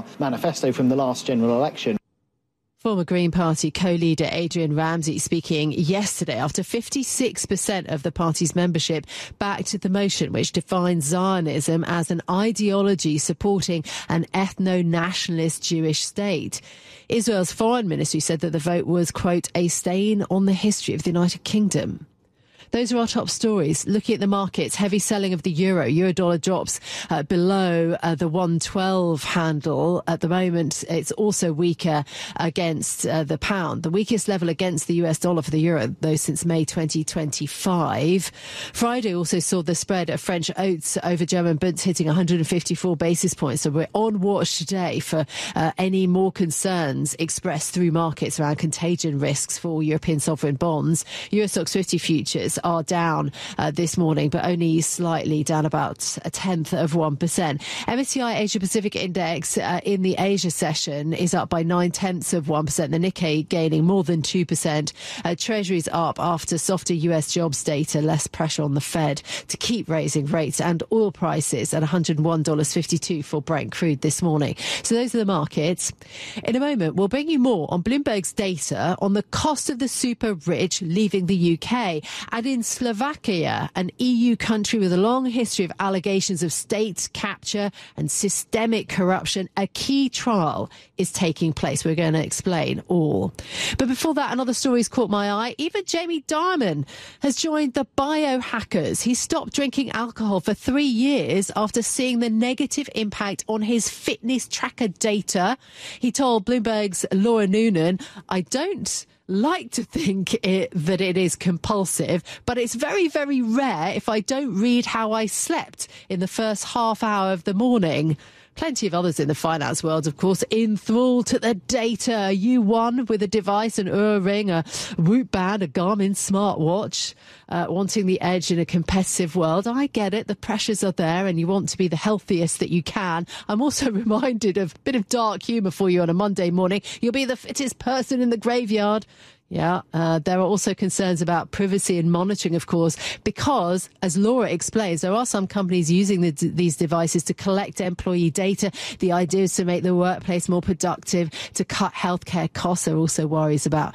manifesto from the last general election. Former Green Party co-leader Adrian Ramsey speaking yesterday after 56% of the party's membership backed the motion which defines Zionism as an ideology supporting an ethno-nationalist Jewish state. Israel's foreign ministry said that the vote was, quote, a stain on the history of the United Kingdom. Those are our top stories. Looking at the markets, heavy selling of the euro. Euro-dollar drops below the 112 handle. At the moment, it's also weaker against the pound. The weakest level against the US dollar for the euro, though, since May 2025. Friday also saw the spread of French oats over German bunds hitting 154 basis points. So we're on watch today for any more concerns expressed through markets around contagion risks for European sovereign bonds. Euro Stoxx 50 futures are down this morning, but only slightly down, about 0.1%. MSCI Asia Pacific Index in the Asia session is up by 0.9%. The Nikkei gaining more than 2%. Treasuries up after softer US jobs data, less pressure on the Fed to keep raising rates, and oil prices at $101.52 for Brent crude this morning. So those are the markets. In a moment, we'll bring you more on Bloomberg's data on the cost of the super rich leaving the UK. And in Slovakia, an EU country with a long history of allegations of state capture and systemic corruption, a key trial is taking place. We're going to explain all. But before that, another story's caught my eye. Even Jamie Dimon has joined the biohackers. He stopped drinking alcohol for 3 years after seeing the negative impact on his fitness tracker data. He told Bloomberg's Laura Noonan, I don't like to think that it is compulsive, but it's very, very rare if I don't read how I slept in the first half hour of the morning. Plenty of others in the finance world, of course, enthralled to the data. You won with a device, an Oura Ring, a Whoop band, a Garmin smartwatch, wanting the edge in a competitive world. I get it. The pressures are there and you want to be the healthiest that you can. I'm also reminded of a bit of dark humour for you on a Monday morning. You'll be the fittest person in the graveyard. Yeah, there are also concerns about privacy and monitoring, of course, because, as Laura explains, there are some companies using these devices to collect employee data. The idea is to make the workplace more productive, to cut healthcare costs. There are also worries about,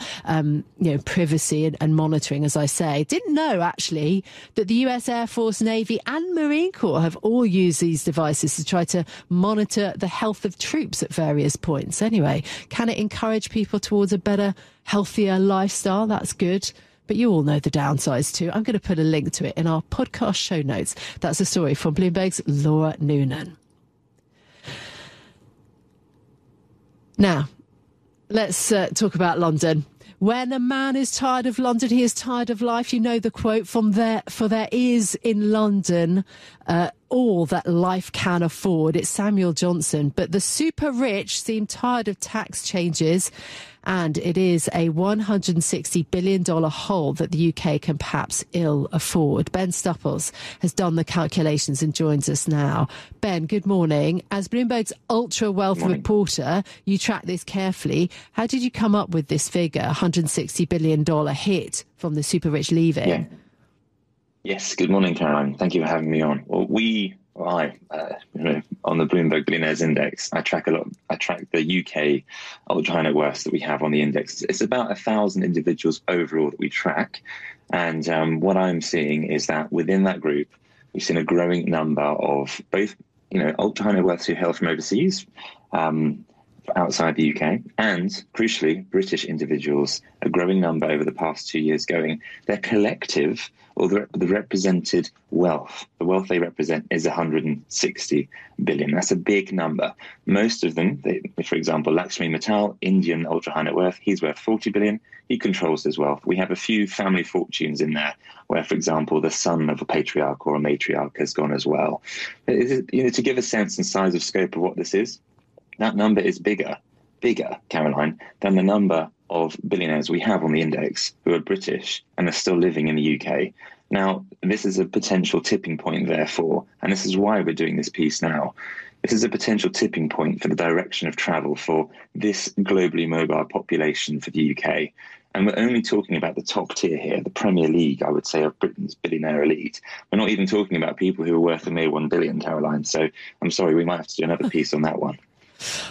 privacy and monitoring, as I say. Didn't know, actually, that the US Air Force, Navy and Marine Corps have all used these devices to try to monitor the health of troops at various points. Anyway, can it encourage people towards a better, healthier lifestyle? That's good. But you all know the downsides too. I'm going to put a link to it in our podcast show notes. That's a story from Bloomberg's Laura Noonan. Now, let's talk about London. When a man is tired of London, he is tired of life. You know the quote from there, for there is in London all that life can afford. It's Samuel Johnson. But the super rich seem tired of tax changes, and it is a $160 billion hole that the UK can perhaps ill afford. Ben Stupples has done the calculations and joins us now. Ben, good morning. As Bloomberg's ultra wealth reporter, you track this carefully. How did you come up with this figure, $160 billion hit from the super rich leaving? Yeah. Yes, good morning, Caroline. Thank you for having me on. Well, I, on the Bloomberg Billionaires Index, I track the UK ultra high net worths that we have on the index. It's about 1,000 individuals overall that we track. And what I'm seeing is that within that group, we've seen a growing number of both, ultra high net worths who hail from overseas, outside the UK, and crucially, British individuals, a growing number over the past 2 years going, their collective or the represented wealth, the wealth they represent is 160 billion. That's a big number. Most of them, for example, Lakshmi Mittal, Indian ultra high net worth, he's worth 40 billion. He controls his wealth. We have a few family fortunes in there where, for example, the son of a patriarch or a matriarch has gone as well. To give a sense and size of scope of what this is, that number is bigger, Caroline, than the number of billionaires we have on the index who are British and are still living in the UK. Now, this is a potential tipping point, therefore, and this is why we're doing this piece now. This is a potential tipping point for the direction of travel for this globally mobile population for the UK. And we're only talking about the top tier here, the Premier League, I would say, of Britain's billionaire elite. We're not even talking about people who are worth a mere 1 billion, Caroline. So I'm sorry, we might have to do another piece on that one.